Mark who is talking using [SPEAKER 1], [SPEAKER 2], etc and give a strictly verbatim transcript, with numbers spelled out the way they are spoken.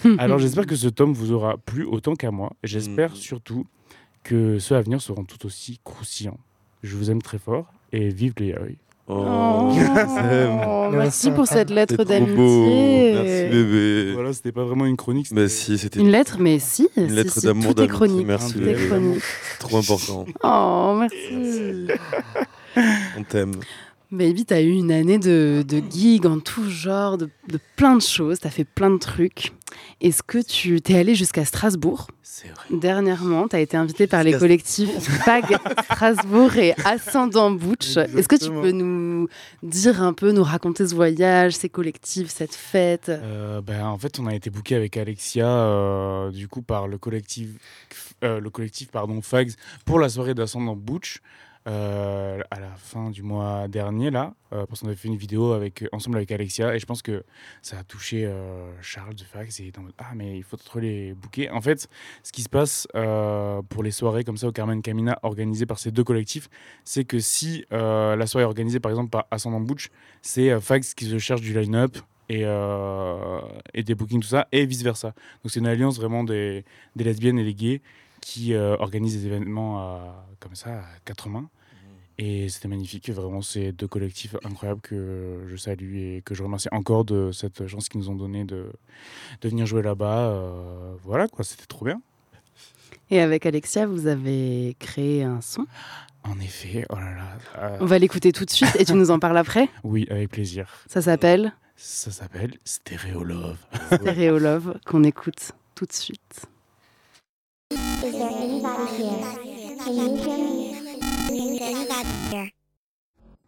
[SPEAKER 1] Alors j'espère que ce tome vous aura plu autant qu'à moi. Et j'espère
[SPEAKER 2] Mhm.
[SPEAKER 1] surtout que ceux à venir seront tout aussi croustillants. Je vous aime très fort et vive les yaoi.
[SPEAKER 2] Oh, je t'aime.
[SPEAKER 3] Oh, merci pour cette lettre
[SPEAKER 2] C'est trop
[SPEAKER 3] d'amitié.
[SPEAKER 2] beau. Merci bébé.
[SPEAKER 1] Voilà, c'était pas vraiment une chronique.
[SPEAKER 2] Bah
[SPEAKER 1] c'était-
[SPEAKER 2] si, c'était
[SPEAKER 3] Une lettre, mais si.
[SPEAKER 2] une
[SPEAKER 3] si,
[SPEAKER 2] lettre
[SPEAKER 3] si,
[SPEAKER 2] d'amour,
[SPEAKER 3] tout est
[SPEAKER 2] d'amitié.
[SPEAKER 3] chronique.
[SPEAKER 2] Merci
[SPEAKER 3] Tout est
[SPEAKER 2] bébé.
[SPEAKER 3] chronique.
[SPEAKER 2] C'est trop important.
[SPEAKER 3] Oh, merci.
[SPEAKER 2] On t'aime.
[SPEAKER 3] Baby, t'as eu une année de, de gigs en tout genre, de, de plein de choses, t'as fait plein de trucs. Est-ce que tu t'es allé jusqu'à Strasbourg ?
[SPEAKER 1] C'est vrai.
[SPEAKER 3] Dernièrement, t'as été invité par les
[SPEAKER 2] Jusqu'à-
[SPEAKER 3] collectifs Fag Strasbourg et Ascendant Butch. Est-ce que tu
[SPEAKER 1] Exactement.
[SPEAKER 3] peux nous dire un peu, nous raconter ce voyage, ces collectifs, cette fête ?
[SPEAKER 1] Euh, ben, en fait, on a été booké avec Alexia, euh, du coup, par le collectif, euh, le collectif pardon, Fags pour la soirée d'Ascendant Butch. Euh, à la fin du mois dernier, là, euh, parce qu'on avait fait une vidéo avec, ensemble avec Alexia, et je pense que ça a touché euh, Charles de Fags, et il est en mode ah, mais il faut trop les booker. En fait, ce qui se passe euh, pour les soirées comme ça au Carmen Camina organisées par ces deux collectifs, c'est que si euh, la soirée est organisée par exemple par Ascendant Butch, c'est euh, Fags qui se cherche du line-up et, euh, et des bookings, tout ça, et vice-versa. Donc c'est une alliance vraiment des, des lesbiennes et des gays qui euh, organisent des événements à- comme ça, à quatre mains. Et c'était magnifique, vraiment, c'est deux collectifs incroyables que je salue et que je remercie encore de cette chance qu'ils nous ont donnée de, de venir jouer là-bas. Euh, voilà, quoi, c'était trop bien.
[SPEAKER 3] Et avec Alexia, vous avez créé un son.
[SPEAKER 1] En effet, oh là là. euh,
[SPEAKER 3] On va l'écouter tout de suite et tu nous en parles après.
[SPEAKER 1] Oui, avec plaisir.
[SPEAKER 3] Ça s'appelle
[SPEAKER 1] Ça s'appelle Stéréo Love.
[SPEAKER 3] Stereo Love, qu'on écoute tout de suite.
[SPEAKER 4] Is there anybody here? Can you hear me? Is there anybody here?